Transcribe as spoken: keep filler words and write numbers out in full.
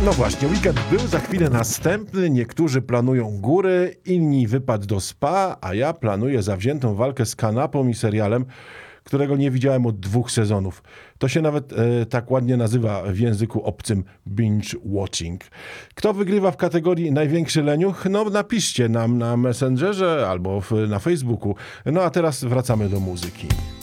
No właśnie, weekend był, za chwilę następny. Niektórzy planują góry, inni wypad do spa, a ja planuję zawziętą walkę z kanapą i serialem, którego nie widziałem od dwóch sezonów. To się nawet e, tak ładnie nazywa w języku obcym binge watching. Kto wygrywa w kategorii największy leniuch? No napiszcie nam na Messengerze albo w, na Facebooku. No a teraz wracamy do muzyki.